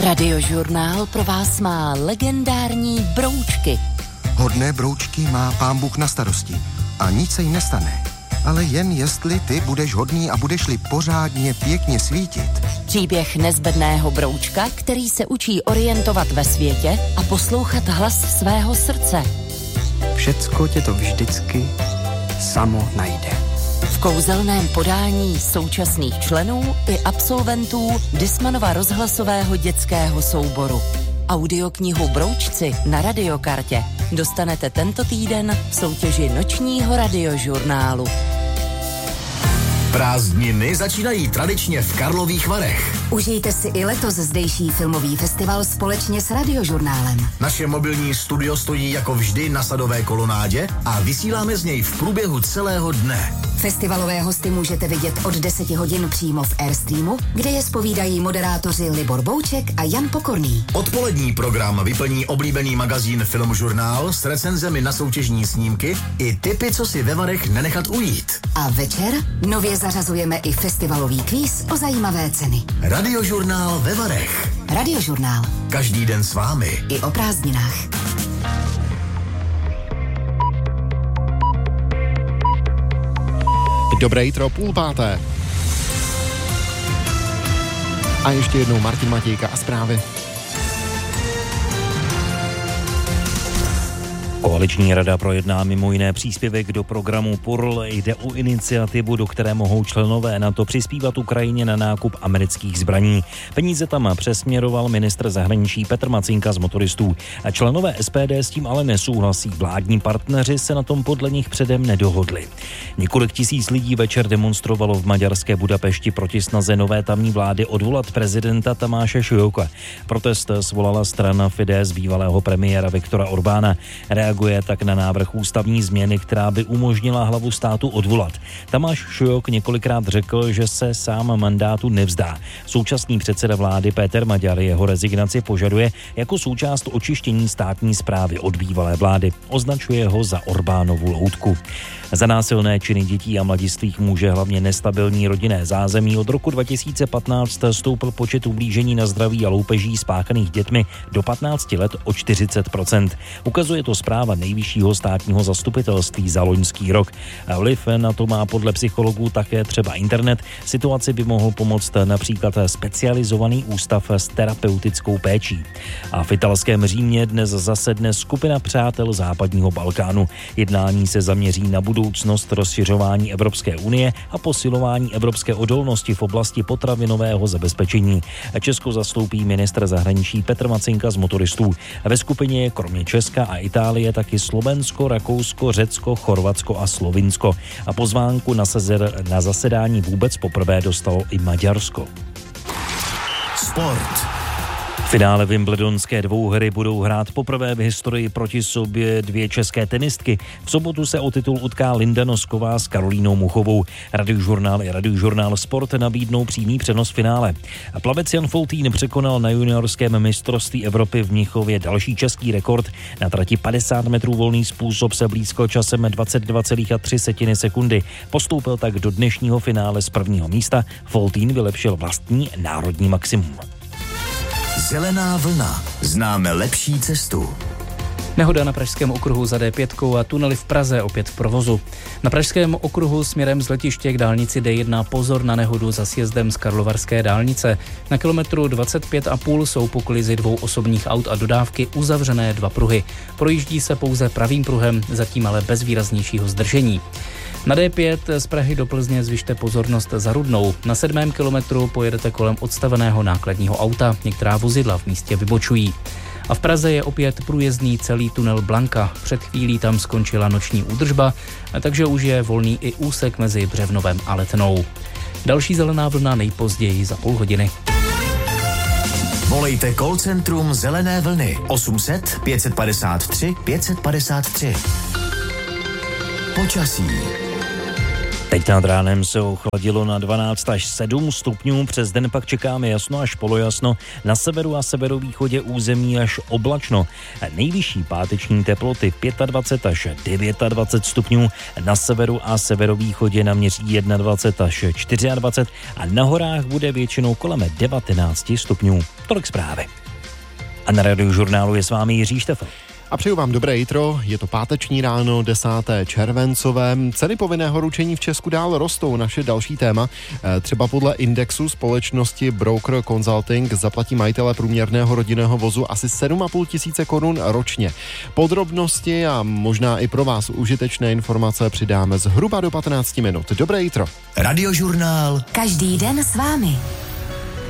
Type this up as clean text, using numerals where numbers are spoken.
Radiožurnál pro vás má legendární broučky. Hodné broučky má Pán Bůh na starosti a nic se jí nestane. Ale jen jestli ty budeš hodný a budeš-li pořádně pěkně svítit. Příběh nezbedného broučka, který se učí orientovat ve světě a poslouchat hlas svého srdce. Všecko tě to vždycky samo najde. V kouzelném podání současných členů i absolventů Dismanova rozhlasového dětského souboru. Audioknihu Broučci na radiokartě dostanete tento týden v soutěži nočního radiožurnálu. Prázdniny začínají tradičně v Karlových Varech. Užijte si i letos zdejší filmový festival společně s Radiožurnálem. Naše mobilní studio stojí jako vždy na Sadové kolonádě a vysíláme z něj v průběhu celého dne. Festivalové hosty můžete vidět od 10 hodin přímo v Airstreamu, kde je zpovídají moderátoři Libor Bouček a Jan Pokorný. Odpolední program vyplní oblíbený magazín Filmžurnál s recenzemi na soutěžní snímky i tipy, co si ve Varech nenechat ujít. A večer nově zařazujeme i festivalový kvíz o zajímavé ceny. Radiožurnál ve Varech. Radiožurnál. Každý den s vámi. I o prázdninách. Dobré jitro, 4:30. A ještě jednou Martin Matějka a zprávy. Koaliční rada projedná mimo jiné příspěvek do programu PURL. Jde o iniciativu, do které mohou členové NATO přispívat Ukrajině na nákup amerických zbraní. Peníze tam přesměroval ministr zahraničí Petr Macinka z Motoristů. A členové SPD s tím ale nesouhlasí. Vládní partneři se na tom podle nich předem nedohodli. Několik tisíc lidí večer demonstrovalo v maďarské Budapešti proti snaze nové tamní vlády odvolat prezidenta Tamáše Šujoka. Protest svolala strana Fidesz bývalého premiéra Viktora Orbána. Reaguje tak na návrh ústavní změny, která by umožnila hlavu státu odvolat. Tamáš Šujok několikrát řekl, že se sám mandátu nevzdá. Současný předseda vlády Péter Maďar jeho rezignaci požaduje jako součást očištění státní správy od bývalé vlády. Označuje ho za Orbánovu loutku. Za násilné činy dětí a mladistvých může hlavně nestabilní rodinné zázemí. Od roku 2015 stoupl počet ublížení na zdraví a loupeží spáchaných dětmi do 15 let o 40%. Ukazuje to zpráva Nejvyššího státního zastupitelství za loňský rok. Vliv na to má podle psychologů také třeba internet. Situaci by mohl pomoct například specializovaný ústav s terapeutickou péčí. A v italském Římě dnes zasedne skupina přátel západního Balkánu. Jednání se zaměří na budoucnost rozšiřování Evropské unie a posilování evropské odolnosti v oblasti potravinového zabezpečení. Česko zastoupí ministr zahraničí Petr Macinka z Motoristů. Ve skupině je kromě Česka a Itálie taky Slovensko, Rakousko, Řecko, Chorvatsko a Slovinsko. A pozvánku na zasedání vůbec poprvé dostalo i Maďarsko. Sport. V finále Wimbledonské dvouhry budou hrát poprvé v historii proti sobě dvě české tenistky. V sobotu se o titul utká Linda Nosková s Karolínou Muchovou. Radiožurnál i Radiožurnál Sport nabídnou přímý přenos finále. Plavec Jan Foltín překonal na juniorském mistrovství Evropy v Mnichově další český rekord. Na trati 50 metrů volný způsob se blízko časem 22,3 sekundy. Postoupil tak do dnešního finále z prvního místa. Foltín vylepšil vlastní národní maximum. Zelená vlna. Známe lepší cestu. Nehoda na Pražském okruhu za D5 a tunely v Praze opět v provozu. Na Pražském okruhu směrem z letiště k dálnici D1 pozor na nehodu za sjezdem z Karlovarské dálnice. Na kilometru 25,5 jsou po kolizi dvou osobních aut a dodávky uzavřené dva pruhy. Projíždí se pouze pravým pruhem, zatím ale bez výraznějšího zdržení. Na D5 z Prahy do Plzně zvyšte pozornost za Rudnou. Na 7. kilometru pojedete kolem odstaveného nákladního auta. Některá vozidla v místě vybočují. A v Praze je opět průjezdný celý tunel Blanka. Před chvílí tam skončila noční údržba, takže už je volný i úsek mezi Břevnovem a Letnou. Další zelená vlna nejpozději za půl hodiny. Volejte call centrum Zelené vlny 800 553 553. Počasí. Teď nad ránem se ochladilo na 12 až 7 stupňů, přes den pak čekáme jasno až polojasno, na severu a severovýchodě území až oblačno. Nejvyšší páteční teploty 25 až 29 stupňů, na severu a severovýchodě naměří 21 až 24 a na horách bude většinou kolem 19 stupňů. Tolik zprávy. A na Radiožurnálu je s vámi Jiří Štefel. A přeju vám dobré jitro, je to páteční ráno, 10. červencové. Ceny povinného ručení v Česku dál rostou, naše další téma. Třeba podle indexu společnosti Broker Consulting zaplatí majitele průměrného rodinného vozu asi 7,5 tisíce korun ročně. Podrobnosti a možná i pro vás užitečné informace přidáme zhruba do 15 minut. Dobré jitro. Radiožurnál. Každý den s vámi.